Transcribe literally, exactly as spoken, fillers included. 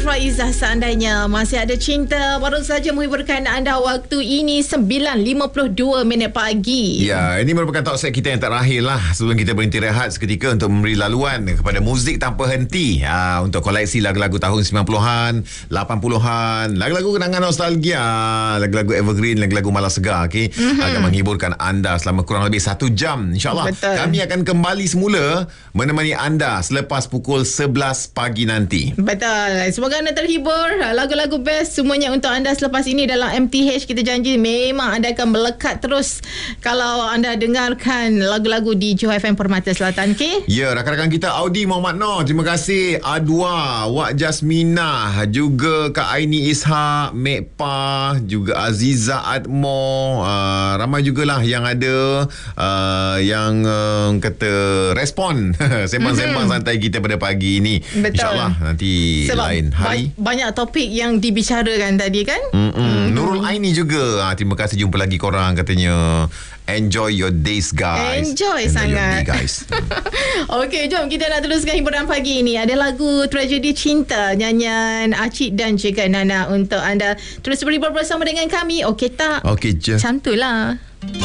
Faizah, seandainya masih ada cinta, baru saja menghiburkan anda waktu ini sembilan lima puluh dua minit pagi. Ya, ini merupakan talk set kita yang terakhir lah sebelum kita berhenti rehat seketika untuk memberi laluan kepada muzik tanpa henti. Ha, untuk koleksi lagu-lagu tahun sembilan puluhan, lapan puluhan, lagu-lagu kenangan nostalgia, lagu-lagu evergreen, lagu-lagu malas segar, okay? Mm-hmm. Akan menghiburkan anda selama kurang lebih satu jam. InsyaAllah kami akan kembali semula menemani anda selepas pukul sebelas pagi nanti. Betul. Semoga anda terhibur. Lagu-lagu best semuanya untuk anda selepas ini dalam M T H. Kita janji memang anda akan melekat terus kalau anda dengarkan lagu-lagu di Johor F M Permata Selatan, okay? Ya, rakan-rakan kita Audi Muhammad Noh, terima kasih. Adwa, Wak Jasminah, juga Kak Aini Ishak, Mek Pa, juga Aziza Admo, uh, ramai jugalah yang ada uh, yang uh, kata respon sembang-sembang mm-hmm. santai kita pada pagi ini. Betul. InsyaAllah nanti sebab lain hari ba- banyak topik yang dibicarakan tadi kan. Mm-mm. Nurul Aini juga, ha, terima kasih, jumpa lagi korang, katanya enjoy your days guys. Enjoy, enjoy sangat your day, guys. Okey, jom kita nak teruskan hiburan pagi ini. Ada lagu Tragedi Cinta nyanyian Acik dan juga Nana untuk anda. Terus berhibur bersama dengan kami. Okey tak? Okey je. Macam tu lah.